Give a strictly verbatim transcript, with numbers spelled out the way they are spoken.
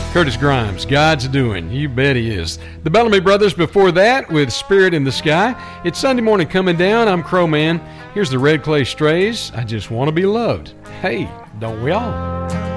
Curtis Grimes, God's doing. You bet he is. The Bellamy Brothers before that with Spirit in the Sky. It's Sunday morning coming down. I'm Crow Man. Here's the Red Clay Strays. I just want to be loved. Hey, don't we all?